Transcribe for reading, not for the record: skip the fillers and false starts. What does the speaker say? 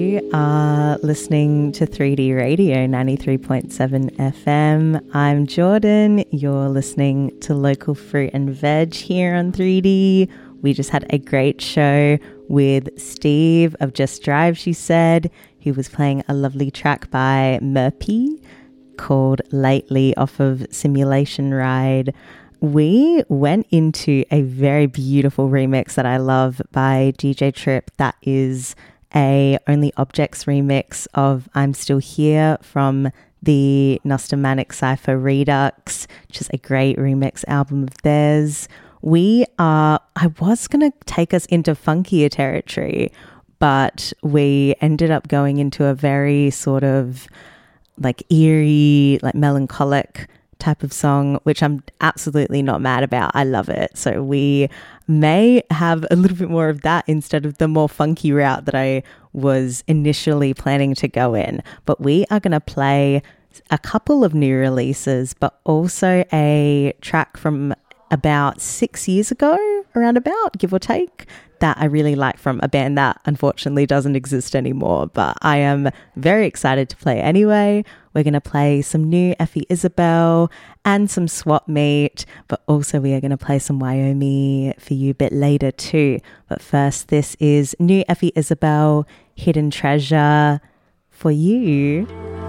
You are listening to 3D Radio 93.7 FM. I'm Jordan. You're listening to Local Fruit and Veg here on 3D. We just had a great show with Steve of Just Drive, she said. He was playing a lovely track by Murphy called Lately off of Simulation Ride. We went into a very beautiful remix that I love by DJ Trip. That is a Only Objects remix of I'm Still Here from the Nostomanic Cypher Redux, which is a great remix album of theirs. I was going to take us into funkier territory, but we ended up going into a very sort of like eerie, like melancholic type of song, which I'm absolutely not mad about. I love it. So we may have a little bit more of that instead of the more funky route that I was initially planning to go in. But we are going to play a couple of new releases, but also a track from about 6 years ago, around about, give or take, that I really like from a band that unfortunately doesn't exist anymore, but I am very excited to play anyway. We're going to play some new Effie Isabel and some Swap Meet, but also we are going to play some Wyoming for you a bit later too. But first, this is new Effie Isabel, Hidden Treasure for you.